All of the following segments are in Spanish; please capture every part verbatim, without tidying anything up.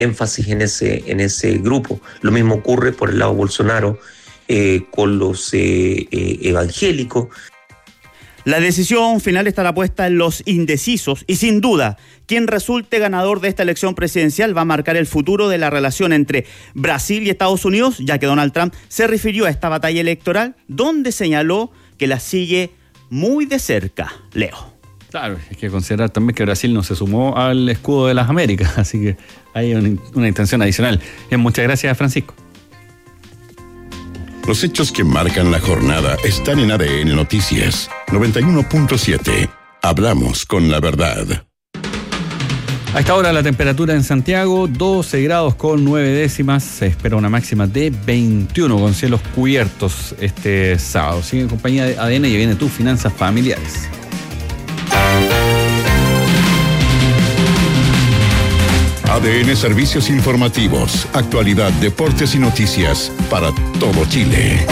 énfasis en ese, en ese grupo. Lo mismo ocurre por el lado Bolsonaro eh, con los eh, eh, evangélicos. La decisión final estará puesta en los indecisos y sin duda, quien resulte ganador de esta elección presidencial va a marcar el futuro de la relación entre Brasil y Estados Unidos, ya que Donald Trump se refirió a esta batalla electoral donde señaló que la sigue muy de cerca. Leo. Claro, hay que considerar también que Brasil no se sumó al escudo de las Américas, así que hay una, una intención adicional. Bien, muchas gracias, Francisco. Los hechos que marcan la jornada están en A D N Noticias noventa y uno punto siete. Hablamos con la verdad. A esta hora la temperatura en Santiago, doce grados con nueve décimas. Se espera una máxima de veintiuno con cielos cubiertos este sábado. Sigue en compañía de A D N y viene tus finanzas familiares. A D N Servicios Informativos, actualidad, deportes y noticias para todo Chile.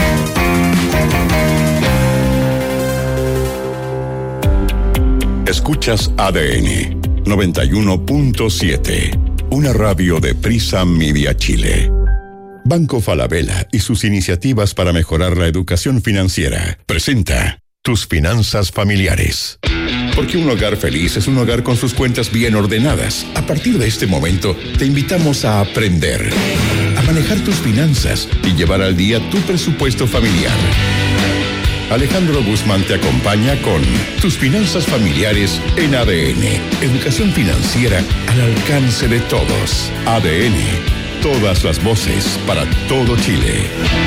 Escuchas A D N noventa y uno punto siete, una radio de Prisa Media Chile. Banco Falabella y sus iniciativas para mejorar la educación financiera presenta Tus Finanzas Familiares. Porque un hogar feliz es un hogar con sus cuentas bien ordenadas. A partir de este momento, te invitamos a aprender, a manejar tus finanzas y llevar al día tu presupuesto familiar. Alejandro Guzmán te acompaña con Tus Finanzas Familiares en A D N. Educación financiera al alcance de todos. A D N. Todas las voces para todo Chile.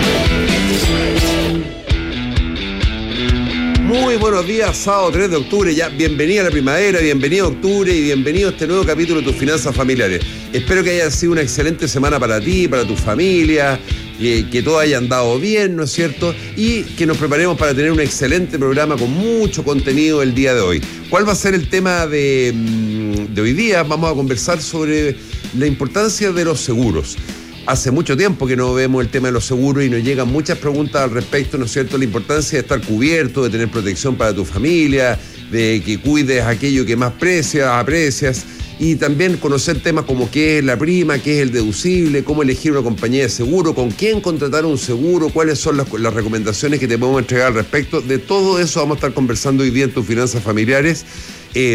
Muy buenos días, sábado tres de octubre, ya bienvenida a la primavera, bienvenido a octubre y bienvenido a este nuevo capítulo de Tus Finanzas Familiares. Espero que haya sido una excelente semana para ti, para tu familia, que, que todo haya andado bien, ¿no es cierto? Y que nos preparemos para tener un excelente programa con mucho contenido el día de hoy. ¿Cuál va a ser el tema de, de hoy día? Vamos a conversar sobre la importancia de los seguros. Hace mucho tiempo que no vemos el tema de los seguros y nos llegan muchas preguntas al respecto, ¿no es cierto? La importancia de estar cubierto, de tener protección para tu familia, de que cuides aquello que más precias, aprecias, y también conocer temas como qué es la prima, qué es el deducible, cómo elegir una compañía de seguro, con quién contratar un seguro, cuáles son las, las recomendaciones que te podemos entregar al respecto. De todo eso vamos a estar conversando hoy día en Tus Finanzas Familiares. Eh,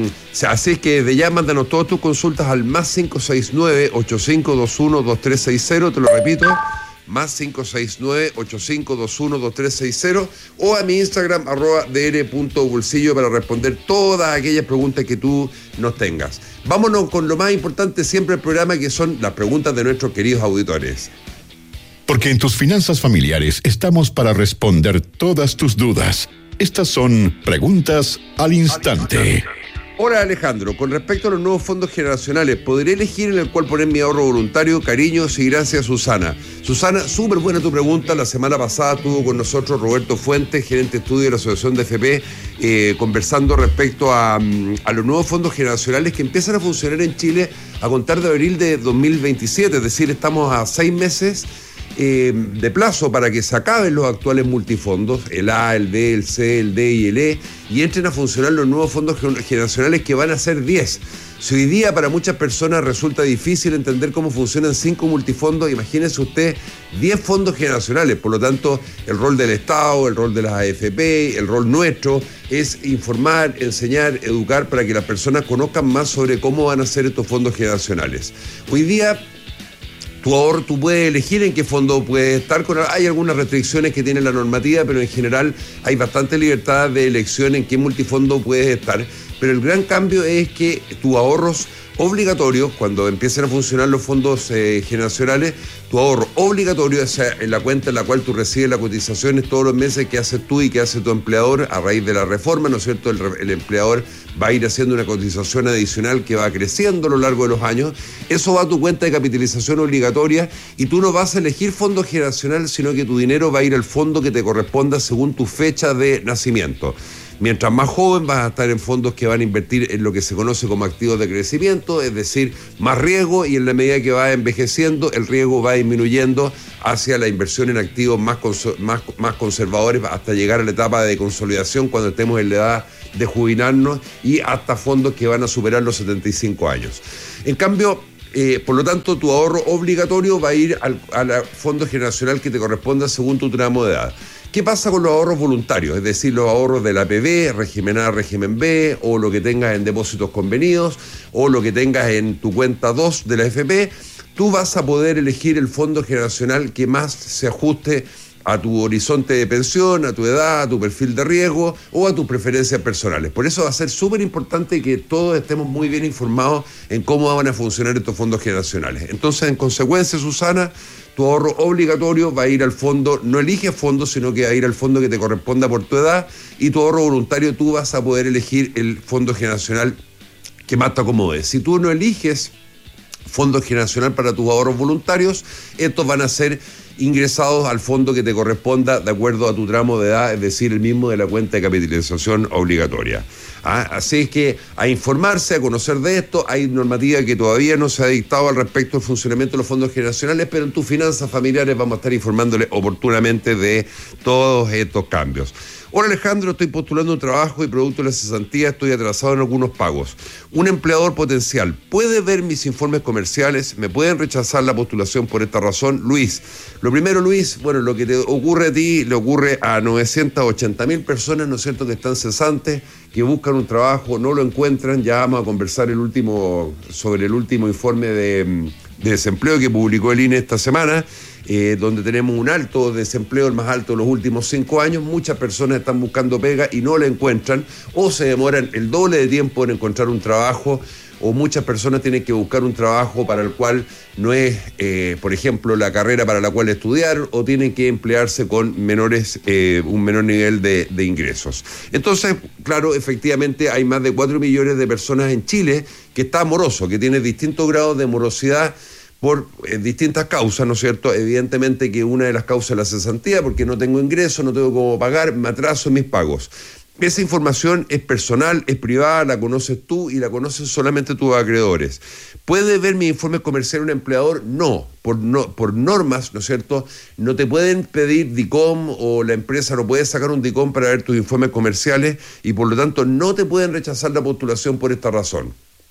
así es que desde ya mándanos todas tus consultas al más cinco seis nueve, ocho cinco dos uno, dos tres seis cero, te lo repito, más cinco seis nueve, ocho cinco dos uno, dos tres seis cero, o a mi Instagram, arroba dr.bolsillo, para responder todas aquellas preguntas que tú nos tengas. Vámonos con lo más importante siempre del programa, que son las preguntas de nuestros queridos auditores. Porque en Tus Finanzas Familiares estamos para responder todas tus dudas. Estas son preguntas al instante. Hola Alejandro, con respecto a los nuevos fondos generacionales, ¿podré elegir en el cual poner mi ahorro voluntario? Cariños y gracias, Susana. Susana, súper buena tu pregunta. La semana pasada estuvo con nosotros Roberto Fuentes, gerente de estudio de la Asociación de F P, eh, conversando respecto a, a los nuevos fondos generacionales que empiezan a funcionar en Chile a contar de abril de dos mil veintisiete, es decir, estamos a seis meses Eh, de plazo para que se acaben los actuales multifondos, el A, el B, el C, el D y el E, y entren a funcionar los nuevos fondos generacionales, que van a ser diez. Si hoy día para muchas personas resulta difícil entender cómo funcionan cinco multifondos, imagínense usted diez fondos generacionales. Por lo tanto, el rol del Estado, el rol de las A F P, el rol nuestro es informar, enseñar, educar para que las personas conozcan más sobre cómo van a ser estos fondos generacionales. Hoy día tu ahorro, tú puedes elegir en qué fondo puedes estar. Con, hay algunas restricciones que tiene la normativa, pero en general hay bastante libertad de elección en qué multifondo puedes estar. Pero el gran cambio es que tus ahorros obligatorios, cuando empiecen a funcionar los fondos eh, generacionales, tu ahorro obligatorio, o sea, en la cuenta en la cual tú recibes las cotizaciones todos los meses que haces tú y que hace tu empleador a raíz de la reforma, ¿no es cierto? El, el empleador va a ir haciendo una cotización adicional que va creciendo a lo largo de los años. Eso va a tu cuenta de capitalización obligatoria y tú no vas a elegir fondo generacional, sino que tu dinero va a ir al fondo que te corresponda según tu fecha de nacimiento. Mientras más joven vas a estar en fondos que van a invertir en lo que se conoce como activos de crecimiento, es decir, más riesgo, y en la medida que vas envejeciendo, el riesgo va disminuyendo hacia la inversión en activos más, más, más conservadores hasta llegar a la etapa de consolidación cuando estemos en la edad de jubilarnos y hasta fondos que van a superar los setenta y cinco años. En cambio, Eh, por lo tanto, tu ahorro obligatorio va a ir al, al fondo generacional que te corresponda según tu tramo de edad. ¿Qué pasa con los ahorros voluntarios? Es decir, los ahorros de la A P B, régimen A, régimen B, o lo que tengas en depósitos convenidos, o lo que tengas en tu cuenta dos de la A F P. Tú vas a poder elegir el fondo generacional que más se ajuste a tu horizonte de pensión, a tu edad, a tu perfil de riesgo o a tus preferencias personales. Por eso va a ser súper importante que todos estemos muy bien informados en cómo van a funcionar estos fondos generacionales. Entonces, en consecuencia, Susana, tu ahorro obligatorio va a ir al fondo, no eliges fondo, sino que va a ir al fondo que te corresponda por tu edad, y tu ahorro voluntario tú vas a poder elegir el fondo generacional que más te acomode. Si tú no eliges fondo generacional para tus ahorros voluntarios, estos van a ser ingresados al fondo que te corresponda de acuerdo a tu tramo de edad, es decir, el mismo de la cuenta de capitalización obligatoria. ¿Ah? Así es que a informarse, a conocer de esto. Hay normativa que todavía no se ha dictado al respecto del funcionamiento de los fondos generacionales, pero en tus finanzas familiares vamos a estar informándoles oportunamente de todos estos cambios. Hola Alejandro, estoy postulando un trabajo y producto de la cesantía estoy atrasado en algunos pagos. Un empleador potencial puede ver mis informes comerciales, me pueden rechazar la postulación por esta razón. Luis, lo primero Luis, bueno, lo que te ocurre a ti le ocurre a novecientas ochenta mil personas, ¿no es cierto?, que están cesantes, que buscan un trabajo, no lo encuentran. Ya vamos a conversar el último sobre el último informe de, de desempleo que publicó el I N E esta semana. Eh, donde tenemos un alto desempleo, el más alto de los últimos cinco años. Muchas personas están buscando pega y no la encuentran, o se demoran el doble de tiempo en encontrar un trabajo, o muchas personas tienen que buscar un trabajo para el cual no es, eh, por ejemplo, la carrera para la cual estudiar, o tienen que emplearse con menores, eh, un menor nivel de, de ingresos. Entonces, claro, efectivamente hay más de cuatro millones de personas en Chile que está moroso, que tiene distintos grados de morosidad por eh, distintas causas, ¿no es cierto? Evidentemente que una de las causas es la cesantía, porque no tengo ingresos, no tengo cómo pagar, me atraso en mis pagos. Esa información es personal, es privada, la conoces tú y la conocen solamente tus acreedores. ¿Puede ver mi informe comercial un empleador? No, por, no, por normas, ¿no es cierto? No te pueden pedir D I C O M, o la empresa no puede sacar un D I C O M para ver tus informes comerciales, y por lo tanto no te pueden rechazar la postulación por esta razón.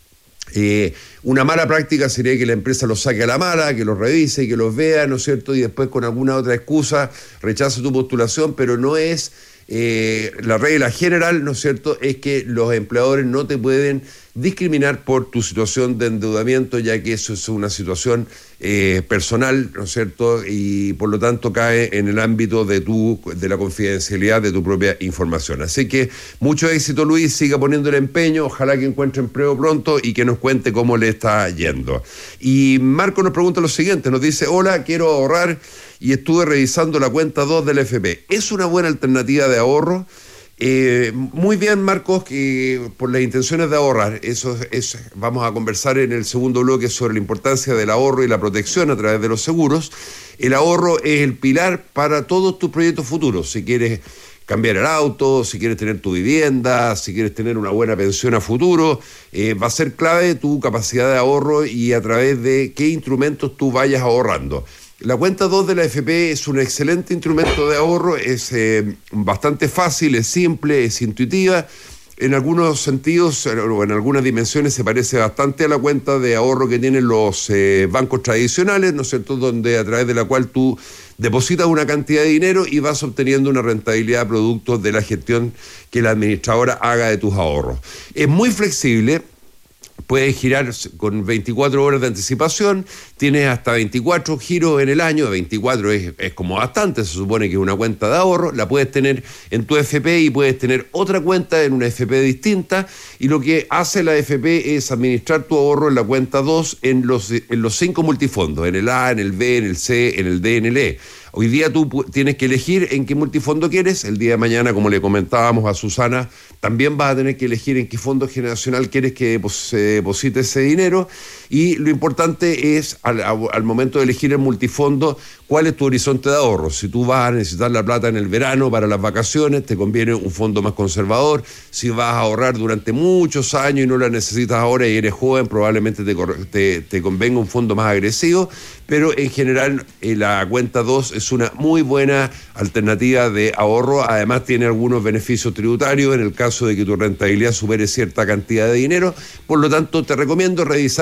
Eh, una mala práctica sería que la empresa los saque a la mala, que los revise, que los vea, ¿no es cierto?, y después con alguna otra excusa rechace tu postulación, pero no es eh, la regla general, ¿no es cierto?, es que los empleadores no te pueden discriminar por tu situación de endeudamiento, ya que eso es una situación eh, personal, ¿no es cierto?, y por lo tanto cae en el ámbito de tu, de la confidencialidad de tu propia información. Así que mucho éxito, Luis, siga poniéndole empeño, ojalá que encuentre empleo pronto y que nos cuente cómo le está yendo. Y Marco nos pregunta lo siguiente, nos dice: hola, quiero ahorrar y estuve revisando la cuenta dos del F P. ¿Es una buena alternativa de ahorro? Eh, muy bien, Marcos, que por las intenciones de ahorrar, eso es, vamos a conversar en el segundo bloque sobre la importancia del ahorro y la protección a través de los seguros. El ahorro es el pilar para todos tus proyectos futuros. Si quieres cambiar el auto, si quieres tener tu vivienda, si quieres tener una buena pensión a futuro, eh, va a ser clave tu capacidad de ahorro y a través de qué instrumentos tú vayas ahorrando. La cuenta dos de la F P es un excelente instrumento de ahorro, es eh, bastante fácil, es simple, es intuitiva. En algunos sentidos, o en algunas dimensiones, se parece bastante a la cuenta de ahorro que tienen los eh, bancos tradicionales, ¿no es cierto?, donde a través de la cual tú depositas una cantidad de dinero y vas obteniendo una rentabilidad producto de la gestión que la administradora haga de tus ahorros. Es muy flexible. Puedes girar con veinticuatro horas de anticipación, tienes hasta veinticuatro giros en el año, veinticuatro es, es como bastante, se supone que es una cuenta de ahorro, la puedes tener en tu F P y puedes tener otra cuenta en una F P distinta, y lo que hace la F P es administrar tu ahorro en la cuenta dos en los, en los cinco multifondos, en el A, en el B, en el C, en el D, en el E. Hoy día tú tienes que elegir en qué multifondo quieres. El día de mañana, como le comentábamos a Susana, también vas a tener que elegir en qué fondo generacional quieres que se deposite ese dinero. Y lo importante es, al, al momento de elegir el multifondo, cuál es tu horizonte de ahorro. Si tú vas a necesitar la plata en el verano para las vacaciones, te conviene un fondo más conservador. Si vas a ahorrar durante muchos años y no la necesitas ahora y eres joven, probablemente te, te, te convenga un fondo más agresivo. Pero en general eh, la cuenta dos es una muy buena alternativa de ahorro. Además tiene algunos beneficios tributarios en el caso de que tu rentabilidad supere cierta cantidad de dinero. Por lo tanto, te recomiendo revisar bien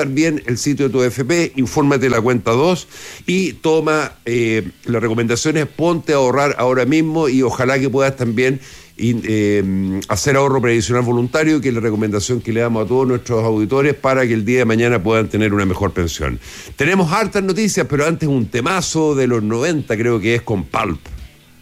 el sitio de tu A F P, infórmate la cuenta dos y toma eh, las recomendaciones, ponte a ahorrar ahora mismo y ojalá que puedas también y, eh, hacer ahorro previsional voluntario, que es la recomendación que le damos a todos nuestros auditores para que el día de mañana puedan tener una mejor pensión. Tenemos hartas noticias, pero antes un temazo de los noventa, creo que es con Pulp.